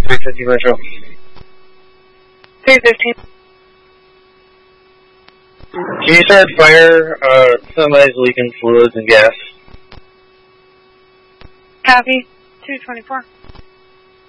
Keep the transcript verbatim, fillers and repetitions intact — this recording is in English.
three fifty Metro. three fifteen. Can you start fire? Uh, somebody's leaking fluids and gas. Copy. two twenty-four.